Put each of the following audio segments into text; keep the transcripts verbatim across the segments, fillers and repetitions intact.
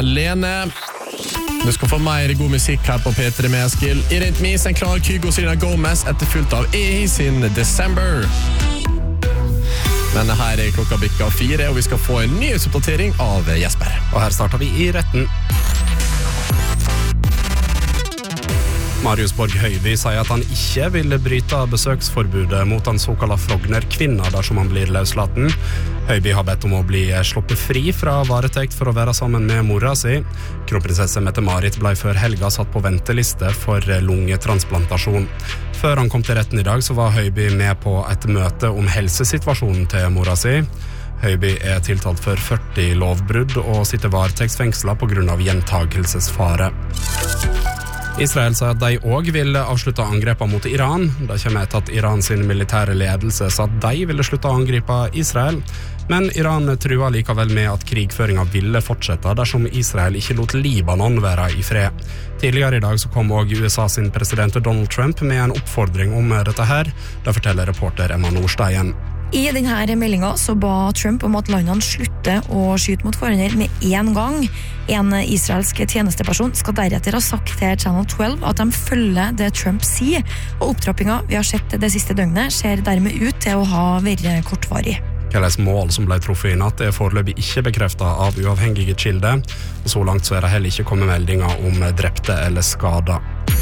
alene. Du skal få mer god musikk her på P tre med Eskil. I Rent Mis en klar Kygo Selena Gomez etterfulgt av E sin December. Men her er klokka bikka fire, og vi skal få en nyhetsoppdatering av Jesper. Og her starter vi i retten. Marius Borg Høiby sier at han ikke vil bryte besøksforbudet mot den såkalte Frogner-kvinna dersom han blir løslaten. Høiby har bedt om å bli sluppet fri fra varetekt for å være sammen med mora si. Kronprinsesse Mette-Marit ble før helga satt på venteliste for lungetransplantasjon. Før han kom til retten i dag så var Høiby med på et møte om helsesituasjonen til mora si. Høiby er tiltalt for førti lovbrudd og sitter varetektsfengslet på grunn av gjentagelsesfare. Israel sier at de også vil avslutte angrepa mot Iran. Det kommer etter at Iran sin militære ledelse sa at de ville slutte å angripe Israel. Men Iran truer likevel med at krigføringen ville fortsette dersom Israel ikke lot Libanon være i fred. Tidligere i dag så kom også U S A sin president Donald Trump med en oppfordring om dette her. Det forteller reporter Emma Nordstein. I denne meldingen så ba Trump om at landene slutte å skyte mot hverandre med en gang. En israelsk tjenesteperson skal deretter ha sagt til Channel tolv at de følger det Trump sier, og opptrappingen vi har sett det siste døgnet ser dermed ut til å ha vært kortvarig. Hvilke mål som ble truffet i natt er foreløpig ikke bekreftet av uavhengige kilder, og så langt så er det heller ikke kommet meldinger om drepte eller skader.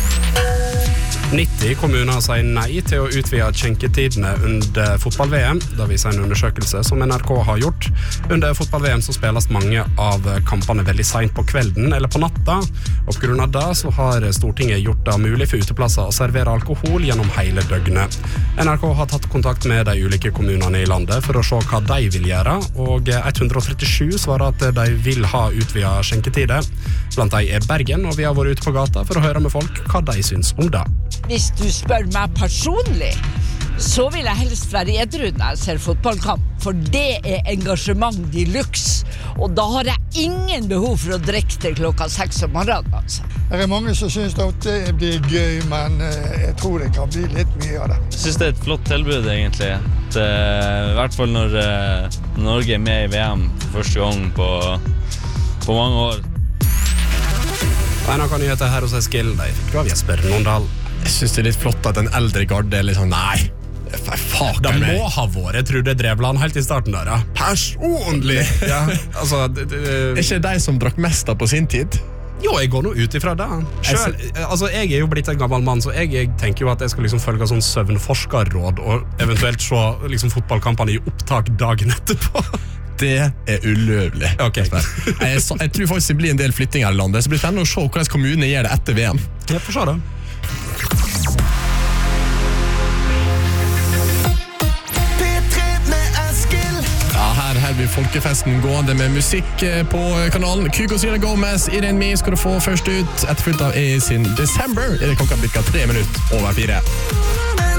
nitti kommuner sier nei til å utvide skjenketidene under fotball-V M. Det viser en undersøkelse som N R K har gjort. Under fotball-V M så spilles mange av kampene veldig sent på kvelden eller på natta, og på grunn av det så har Stortinget gjort det mulig for uteplasser å servere alkohol gjennom hele døgnet. N R K har tatt kontakt med de ulike kommunene i landet for å se hva de vil gjøre, og ett hundre og trettisju svarer at de vil ha utvidet skjenketider. Blant de er Bergen, og vi har vært ute på gata for å høre med folk hva de syns om det. Hvis du spør meg personlig, så vil jeg helst være edru når jeg ser fotballkamp, for det er engasjement de luxe, og da har jeg ingen behov for å drikke til klokka seks om morgenen. Altså. Det er mange som synes at det blir gøy, men jeg tror det kan bli litt mye av det. Jeg synes det er et flott tilbud egentlig, det, i hvert fall når uh, Norge er med i V M for første gang på, på mange år. En av nyheter her hos Eskil, de fikk du av Jesper Nondal. Jeg synes det er litt flott at en eldre garde er litt sånn, nei, fuck det må ha vært Trude Drevland helt i starten der, ja. Personlig! Ja, altså, det, det, er ikke de som drakk mest da på sin tid? Jo, jeg går nå ut ifra det. Selv, altså, jeg er jo blitt en gammel mann, så jeg, jeg tenker jo at jeg skal liksom følge sånn søvnforskerråd og eventuelt se liksom, fotballkampene i opptak dagen etterpå. Det er ulovlig. Okay. jeg, jeg tror faktisk det blir en del flytting her i landet, så blir det spennende å se hvordan kommunene gjør det etter V M. Jeg får se det. Her, her blir folkefesten gående med musikk på kanalen. Kygo Selena Gomez, I Rent Mis skal du få først ut, etterfulgt av E sin December. Er det klokka blikka tre minutter over fire.